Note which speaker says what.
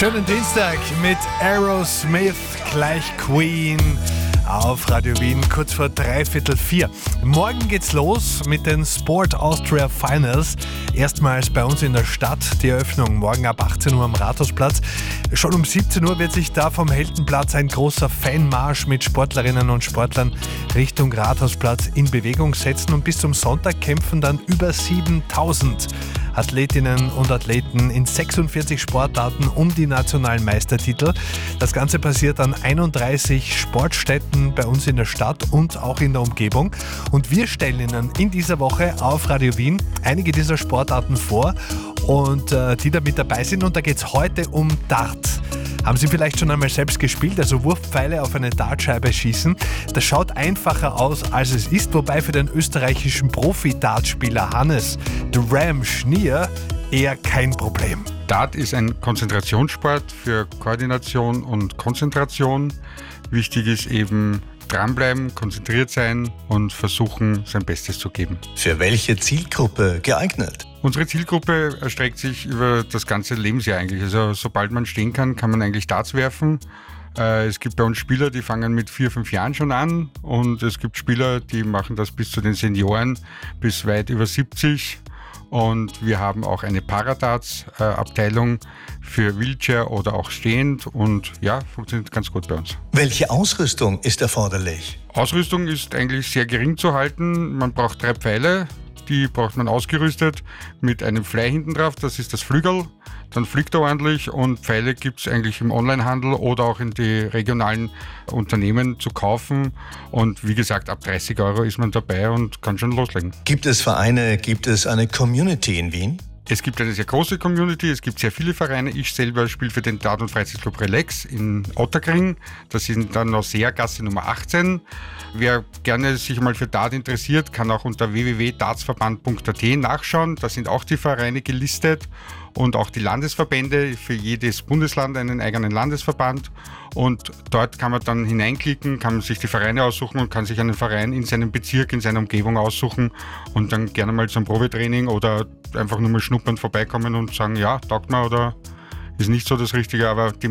Speaker 1: Schönen Dienstag mit Aerosmith, gleich Queen auf Radio Wien, kurz vor 3:45. Morgen geht's los mit den Sport Austria Finals. Erstmals bei uns in der Stadt. Die Eröffnung morgen ab 18 Uhr am Rathausplatz. Schon um 17 Uhr wird sich da vom Heldenplatz ein großer Fanmarsch mit Sportlerinnen und Sportlern Richtung Rathausplatz in Bewegung setzen. Und bis zum Sonntag kämpfen dann über 7000 Athletinnen und Athleten in 46 Sportarten um die nationalen Meistertitel. Das Ganze passiert an 31 Sportstätten bei uns in der Stadt und auch in der Umgebung. Und wir stellen Ihnen in dieser Woche auf Radio Wien einige dieser Sportarten vor und die da mit dabei sind. Und da geht es heute um Dart. Haben Sie vielleicht schon einmal selbst gespielt, also Wurfpfeile auf eine Dartscheibe schießen? Das schaut einfacher aus, als es ist, wobei für den österreichischen Profi-Dartspieler Hannes The Ram Schnier eher kein Problem.
Speaker 2: Dart ist ein Konzentrationssport für Koordination und Konzentration. Wichtig ist eben dranbleiben, konzentriert sein und versuchen, sein Bestes zu geben.
Speaker 3: Für welche Zielgruppe geeignet?
Speaker 2: Unsere Zielgruppe erstreckt sich über das ganze Lebensjahr eigentlich. Also sobald man stehen kann, kann man eigentlich Darts werfen. Es gibt bei uns Spieler, die fangen mit 4-5 Jahren schon an und es gibt Spieler, die machen das bis zu den Senioren, bis weit über 70. Und wir haben auch eine Paradarts-Abteilung für Wheelchair oder auch stehend und ja, funktioniert ganz gut bei uns.
Speaker 3: Welche Ausrüstung ist erforderlich?
Speaker 2: Ausrüstung ist eigentlich sehr gering zu halten. Man braucht 3 Pfeile, die braucht man ausgerüstet mit einem Fly hinten drauf, das ist das Flügel. Dann fliegt er ordentlich und Pfeile gibt es eigentlich im Onlinehandel oder auch in die regionalen Unternehmen zu kaufen. Und wie gesagt, ab 30 € ist man dabei und kann schon loslegen.
Speaker 3: Gibt es Vereine, gibt es eine Community in Wien?
Speaker 2: Es gibt eine sehr große Community, es gibt sehr viele Vereine. Ich selber spiele für den Dart- und Freizeitclub Relax in Ottakring. Das sind dann noch Seergasse Nummer 18. Wer gerne sich mal für Dart interessiert, kann auch unter www.dartsverband.at nachschauen. Da sind auch die Vereine gelistet und auch die Landesverbände, für jedes Bundesland einen eigenen Landesverband. Und dort kann man dann hineinklicken, kann man sich die Vereine aussuchen und kann sich einen Verein in seinem Bezirk, in seiner Umgebung aussuchen und dann gerne mal zum Probetraining oder einfach nur mal schnuppern vorbeikommen und sagen, ja, taugt mir oder ist nicht so das Richtige, aber die